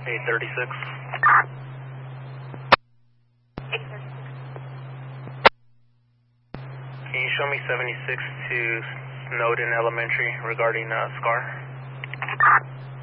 836. Can you show me 76 to Snowden Elementary regarding SCAR?